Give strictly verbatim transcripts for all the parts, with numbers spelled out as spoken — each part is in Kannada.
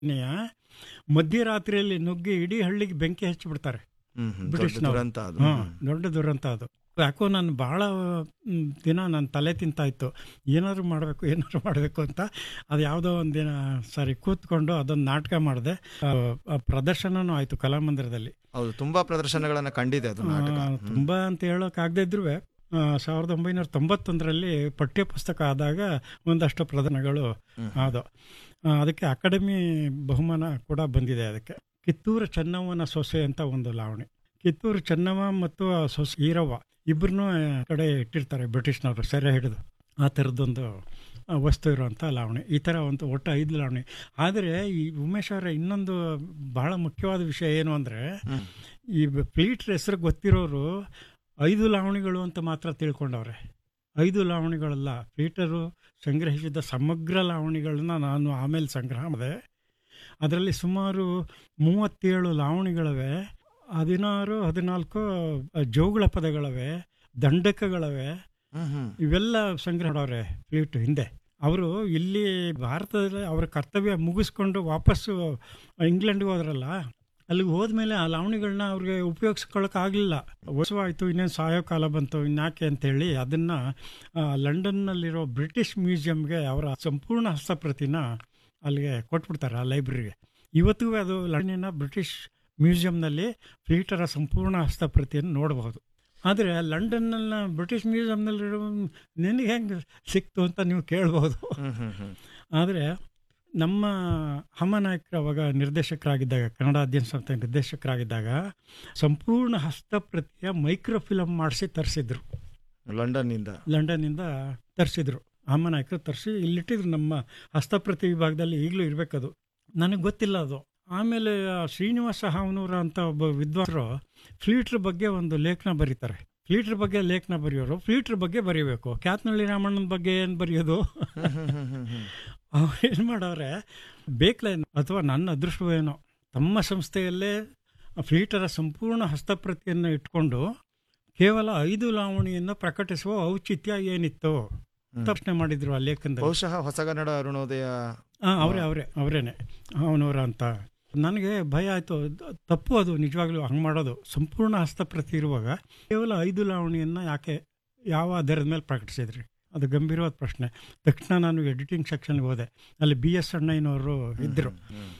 ನೆಯ ಮಧ್ಯರಾತ್ರಿಯಲ್ಲಿ ನುಗ್ಗಿ ಇಡೀ ಹಳ್ಳಿಗೆ ಬೆಂಕಿ ಹಚ್ಚಿಬಿಡ್ತಾರೆ ಹ್ಮ್ ಹ್ಮ್. ದೊಡ್ಡ ಬ್ರಿಟಿಷ್ನವರು. ದುರಂತ ಅದು. ಹಾಂ, ಹ್ಮ್. ದೊಡ್ಡ ದುರಂತ ಅದು. ಯಾಕೋ ನಾನು ಭಾಳ ಮ್, ದಿನ ನನ್ನ ತಲೆ ತಿಂತಾಯಿತ್ತು, ಏನಾದರೂ ಮಾಡಬೇಕು ಏನಾದರೂ ಮಾಡಬೇಕು ಅಂತ. ಅದು ಯಾವುದೋ ಒಂದು ದಿನ ಸರಿ ಕೂತ್ಕೊಂಡು ಅದೊಂದು ನಾಟಕ ಮಾಡಿದೆ. ಪ್ರದರ್ಶನನೂ ಆಯಿತು ಕಲಾಮಂದಿರದಲ್ಲಿ. ಹೌದು, ತುಂಬಾ ಪ್ರದರ್ಶನಗಳನ್ನ ಕಂಡಿದೆ ಅದು ನಾಟಕ. ಆ, ಹ್ಮ್. ತುಂಬ ಅಂತ ಹೇಳೋಕ್ಕಾಗದೇ ಇದ್ರೂ ಸಾವಿರದ ಒಂಬೈನೂರ ತೊಂಬತ್ತೊಂದರಲ್ಲಿ ಪಠ್ಯಪುಸ್ತಕ ಆದಾಗ ಒಂದಷ್ಟು ಪ್ರದರ್ಶನಗಳು ಹ್ಮ್. ಆದವು. ಆ, ಅದಕ್ಕೆ ಅಕಾಡೆಮಿ ಬಹುಮಾನ ಕೂಡ ಬಂದಿದೆ. ಅದಕ್ಕೆ ಕಿತ್ತೂರು ಚೆನ್ನಮ್ಮನ ಸೊಸೆ ಅಂತ ಒಂದು ಲಾವಣಿ. ಕಿತ್ತೂರು ಚೆನ್ನಮ್ಮ ಮತ್ತು ಆ ಸೊಸೆ ಈರವ್ವ ಇಬ್ಬರನ್ನೂ ಕಡೆ ಇಟ್ಟಿರ್ತಾರೆ ಬ್ರಿಟಿಷ್ನವರು ಸೆರೆ ಹಿಡಿದು. ಆ ಥರದ್ದೊಂದು ಆ, ವಸ್ತು ಇರುವಂಥ ಲಾವಣಿ. ಈ ಥರ ಒಂದು ಒಟ್ಟು ಐದು ಲಾವಣಿ. ಆದರೆ ಈ ಉಮೇಶ್ ಅವರ ಇನ್ನೊಂದು ಬಹಳ ಮುಖ್ಯವಾದ ವಿಷಯ ಏನು ಅಂದರೆ, ಹ್ಮ್. ಈ ಫ್ಲೀಟ್ರ್ ಹೆಸರು ಗೊತ್ತಿರೋರು ಐದು ಲಾವಣಿಗಳು ಅಂತ ಮಾತ್ರ ತಿಳ್ಕೊಂಡವ್ರೆ. ಐದು ಲಾವಣಿಗಳಲ್ಲ, ಫ್ಲೀಟರು ಸಂಗ್ರಹಿಸಿದ ಸಮಗ್ರ ಲಾವಣಿಗಳನ್ನ ನಾನು ಆಮೇಲೆ ಸಂಗ್ರಹ ಮಾಡಿದೆ. ಅದರಲ್ಲಿ ಸುಮಾರು ಮೂವತ್ತೇಳು ಲಾವಣಿಗಳವೆ, ಹದಿನಾರು ಹದಿನಾಲ್ಕು ಜೋಗುಳ ಪದಗಳವೆ, ದಂಡಕಗಳವೆ. ಹ್ಮ್ ಹ್ಮ್. ಇವೆಲ್ಲ ಸಂಗ್ರಹ ಮಾಡವ್ರೆ ಫ್ಲೀಟ್ ಹಿಂದೆ. ಅವರು ಇಲ್ಲಿ ಭಾರತದಲ್ಲಿ ಅವರ ಕರ್ತವ್ಯ ಮುಗಿಸ್ಕೊಂಡು ವಾಪಸ್ಸು ಇಂಗ್ಲೆಂಡ್ಗೆ ಹೋದ್ರಲ್ಲ, ಅಲ್ಲಿಗೆ ಹೋದ್ಮೇಲೆ ಆ ಲಾವಣಿಗಳನ್ನ ಅವ್ರಿಗೆ ಉಪಯೋಗಿಸ್ಕೊಳ್ಳೋಕ್ಕಾಗಲಿಲ್ಲ. ವರ್ಷವಾಯಿತು, ಇನ್ನೇನು ಸಾಯೋ ಕಾಲ ಬಂತು, ಇನ್ಯಾಕೆ ಅಂತೇಳಿ ಅದನ್ನು ಲಂಡನ್ನಲ್ಲಿರೋ ಬ್ರಿಟಿಷ್ ಮ್ಯೂಸಿಯಂಗೆ ಅವರ ಸಂಪೂರ್ಣ ಹಸ್ತಪ್ರತಿನ ಅಲ್ಲಿಗೆ ಕೊಟ್ಬಿಡ್ತಾರೆ, ಆ ಲೈಬ್ರರಿಗೆ. ಇವತ್ತಿಗೂ ಅದು ಲಂಡನ್ನಿನ ಬ್ರಿಟಿಷ್ ಮ್ಯೂಸಿಯಂನಲ್ಲಿ ಫ್ಲೀಟರ ಸಂಪೂರ್ಣ ಹಸ್ತಪ್ರತಿಯನ್ನು ನೋಡಬಹುದು. ಆದರೆ ಲಂಡನ್ನಲ್ಲಿ ಬ್ರಿಟಿಷ್ ಮ್ಯೂಸಿಯಂನಲ್ಲಿರೋ ನಿನಗೆ ಹೆಂಗೆ ಸಿಕ್ತು ಅಂತ ನೀವು ಕೇಳ್ಬೋದು. ಹ್ಮ್ ಹ್ಮ್ ಹ್ಮ್. ಆದರೆ ನಮ್ಮ ಹಮನಾಯಕರು ಅವಾಗ ನಿರ್ದೇಶಕರಾಗಿದ್ದಾಗ, ಕನ್ನಡ ಅಧ್ಯಯನ ಸಂಸ್ಥೆ ನಿರ್ದೇಶಕರಾಗಿದ್ದಾಗ ಸಂಪೂರ್ಣ ಹಸ್ತಪ್ರತಿಯ ಮೈಕ್ರೋ ಫಿಲಮ್ ಮಾಡಿಸಿ ತರಿಸಿದ್ರು. ಲಂಡನ್ನಿಂದ. ಲಂಡನ್ನಿಂದ ತರಿಸಿದ್ರು. ಹಮನಾಯಕರು ತರಿಸಿ ಇಲ್ಲಿಟ್ಟಿದ್ರು. ನಮ್ಮ ಹಸ್ತಪ್ರತಿ ವಿಭಾಗದಲ್ಲಿ ಈಗಲೂ ಇರಬೇಕದು. ನನಗೆ ಗೊತ್ತಿಲ್ಲ ಅದು. ಆಮೇಲೆ ಆ ಶ್ರೀನಿವಾಸ ಹಾವನೂರ ಅಂತ ಒಬ್ಬ ವಿದ್ವಾಂಸರು ಫ್ಲೀಟ್ರ್ ಬಗ್ಗೆ ಒಂದು ಲೇಖನ ಬರೀತಾರೆ. ಫ್ಲೀಟ್ರ್ ಬಗ್ಗೆ ಲೇಖನ ಬರೆಯೋರು ಫ್ಲೀಟ್ರ್ ಬಗ್ಗೆ ಬರೀಬೇಕು. ಕ್ಯಾತ್ನಳ್ಳಿ ರಾಮಣ್ಣನ ಬಗ್ಗೆ ಏನು ಬರೆಯೋದು? ಹ್ಮ್ ಹ್ಮ್ ಹ್ಮ್ ಹ್ಮ್ ಹ್ಮ್. ಅವ್ರು ಏನು ಮಾಡವ್ರೆ, ಬೇಕ್ಲೇನು ಅಥವಾ ನನ್ನ ಅದೃಷ್ಟವೇನೋ, ತಮ್ಮ ಸಂಸ್ಥೆಯಲ್ಲೇ ಫ್ಲೀಟರ ಸಂಪೂರ್ಣ ಹಸ್ತಪ್ರತಿಯನ್ನು ಇಟ್ಕೊಂಡು ಕೇವಲ ಐದು ಲಾವಣಿಯನ್ನು ಪ್ರಕಟಿಸುವ ಔಚಿತ್ಯ ಏನಿತ್ತು ಹ್ಮ್. ಪ್ರಶ್ನೆ ಮಾಡಿದ್ರು ಆ ಲೇಖನದಲ್ಲಿ. ಬಹುಶಃ ಹೊಸಗನ್ನಡ ಅರುಣೋದಯ. ಹಾಂ, ಅವರೇ ಅವರೇ ಅವರೇನೆ ಅವನವರ ಅಂತ. ನನಗೆ ಭಯ ಆಯಿತು, ತಪ್ಪು ಅದು ನಿಜವಾಗ್ಲೂ ಹಂಗೆ ಮಾಡೋದು. ಸಂಪೂರ್ಣ ಹಸ್ತಪ್ರತಿ ಇರುವಾಗ ಕೇವಲ ಐದು ಲಾವಣಿಯನ್ನು ಯಾಕೆ, ಯಾವ ಆಧಾರದ ಮೇಲೆ ಪ್ರಕಟಿಸಿದ್ರಿ? ಅದು ಗಂಭೀರವಾದ ಪ್ರಶ್ನೆ. ತಕ್ಷಣ ನಾನು ಎಡಿಟಿಂಗ್ ಸೆಕ್ಷನ್ಗೆ ಹೋದೆ. ಅಲ್ಲಿ ಬಿ ಎಸ್ ಅಣ್ಣಯ್ಯನವರು ಇದ್ದರು.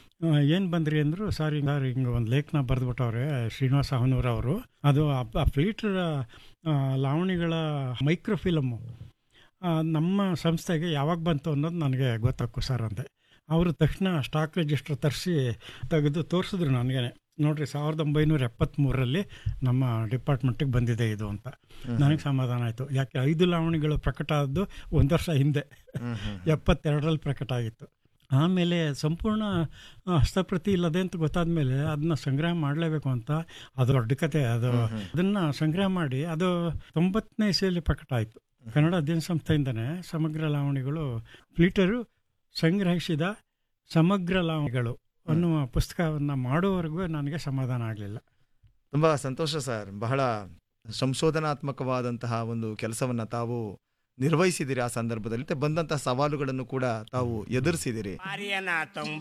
ಏನು ಬಂದ್ರಿ ಅಂದರು, ಸಾರಿ ಸರ್ ಹಿಂಗೆ ಒಂದು ಲೇಖನ ಬರೆದ್ಬಿಟ್ಟವ್ರೆ ಶ್ರೀನಿವಾಸ ಹಾವನೂರ ಅವರು, ಅದು ಆ ಫ್ಲೀಟ್ರ ಲಾವಣಿಗಳ ಮೈಕ್ರೋ ಫಿಲಮ್ಮು ನಮ್ಮ ಸಂಸ್ಥೆಗೆ ಯಾವಾಗ ಬಂತು ಅನ್ನೋದು ನನಗೆ ಗೊತ್ತಾಕು ಸರ್ ಅಂದೆ. ಅವರು ತಕ್ಷಣ ಸ್ಟಾಕ್ ರಿಜಿಸ್ಟರ್ ತರಿಸಿ ತೆಗೆದು ತೋರಿಸಿದ್ರು ನನಗೆ. ನೋಡ್ರಿ, ಸಾವಿರದ ಒಂಬೈನೂರ ಎಪ್ಪತ್ತ್ಮೂರರಲ್ಲಿ ನಮ್ಮ ಡಿಪಾರ್ಟ್ಮೆಂಟಿಗೆ ಬಂದಿದೆ ಇದು ಅಂತ. ನನಗೆ ಸಮಾಧಾನ ಆಯಿತು. ಯಾಕೆ ಐದು ಲಾವಣಿಗಳು ಪ್ರಕಟ ಆದದ್ದು ಒಂದು ವರ್ಷ ಹಿಂದೆ, ಎಪ್ಪತ್ತೆರಡರಲ್ಲಿ ಪ್ರಕಟ ಆಗಿತ್ತು. ಆಮೇಲೆ ಸಂಪೂರ್ಣ ಹಸ್ತಪ್ರತಿ ಇಲ್ಲದೆ ಅಂತ ಗೊತ್ತಾದ ಮೇಲೆ ಅದನ್ನ ಸಂಗ್ರಹ ಮಾಡಲೇಬೇಕು ಅಂತ, ಅದು ದೊಡ್ಡ ಕತೆ. ಅದು ಅದನ್ನು ಸಂಗ್ರಹ ಮಾಡಿ ಅದು ತೊಂಬತ್ತನೇ ಇಸೆಯಲ್ಲಿ ಪ್ರಕಟ ಆಯಿತು. ಕನ್ನಡ ಅಧ್ಯಯನ ಸಂಸ್ಥೆಯಿಂದನೇ ಸಮಗ್ರ ಲಾವಣಿಗಳು, ಫ್ಲೀಟರು ಸಂಗ್ರಹಿಸಿದ ಸಮಗ್ರ ಲಾವಣಿಗಳು ಅನ್ನುವ ಪುಸ್ತಕವನ್ನು ಮಾಡುವವರೆಗೂ ನನಗೆ ಸಮಾಧಾನ ಆಗಲಿಲ್ಲ. ತುಂಬಾ ಸಂತೋಷ ಸರ್. ಬಹಳ ಸಂಶೋಧನಾತ್ಮಕವಾದಂತಹ ಒಂದು ಕೆಲಸವನ್ನ ತಾವು ನಿರ್ವಹಿಸಿದಿರಿ. ಆ ಸಂದರ್ಭದಲ್ಲಿ ಬಂದಂತಹ ಸವಾಲುಗಳನ್ನು ಕೂಡ ತಾವು ಎದುರಿಸಿದಿರಿ.